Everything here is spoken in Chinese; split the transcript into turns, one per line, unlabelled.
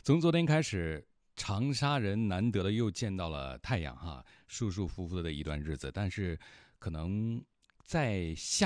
从昨天开始，长沙人难得的又见到了太阳哈，舒舒服服的一段日子。但是，可能在下